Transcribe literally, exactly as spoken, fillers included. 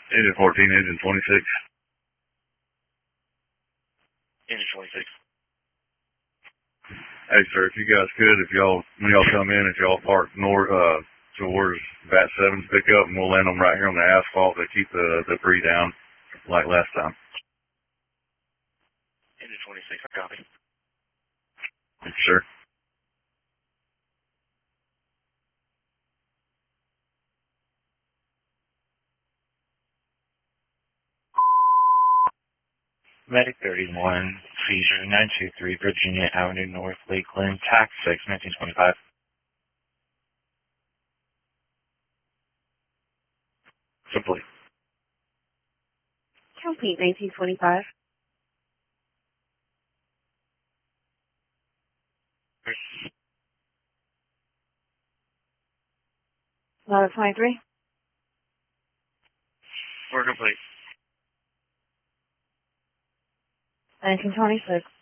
Engine fourteen, engine twenty-six. Engine twenty-six. Hey, sir, if you guys could, if y'all, when y'all come in, if y'all park north, uh, towards V A T sevens pick up, and we'll land them right here on the asphalt to keep the debris down, like last time. Engine twenty-six, copy. Yes, sir. Medic thirty-one, seizure nine two three, Virginia Avenue North, Lakeland, tax six, nineteen twenty-five. Complete. Complete, nineteen twenty-five. Level twenty-three. We're complete. nineteen twenty-six.